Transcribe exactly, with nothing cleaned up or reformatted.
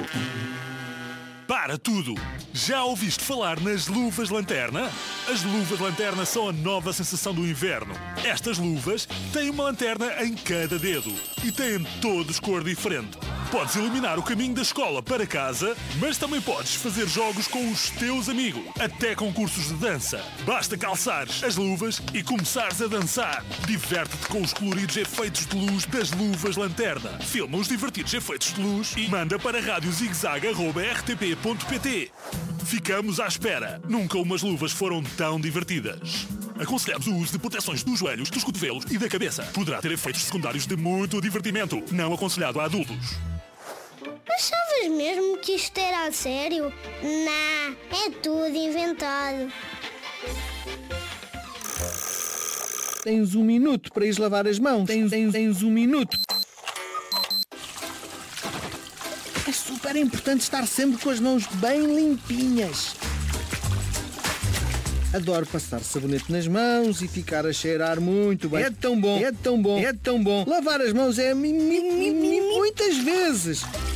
Para tudo! Já ouviste falar nas luvas lanterna? As luvas lanterna são a nova sensação do inverno. Estas luvas têm uma lanterna em cada dedo e têm todos cor diferente. Podes iluminar o caminho da escola para casa, mas também podes fazer jogos com os teus amigos, até concursos de dança. Basta calçares as luvas e começares a dançar. Diverte-te com os coloridos efeitos de luz das luvas lanterna. Filma os divertidos efeitos de luz e manda para rádio zigzag arroba r t p ponto p t. Ficamos à espera. Nunca umas luvas foram tão divertidas. Aconselhamos o uso de proteções dos joelhos, dos cotovelos e da cabeça. Poderá ter efeitos secundários de muito divertimento. Não aconselhado a adultos. Achavas mesmo que isto era a sério? Não, é tudo inventado. Tens um minuto para ires lavar as mãos. Tens, tens, tens um minuto. É super importante estar sempre com as mãos bem limpinhas. Adoro passar sabonete nas mãos e ficar a cheirar muito bem. É tão bom, é tão bom, é tão bom. Lavar as mãos é mi, mi, mi, mi, muitas vezes.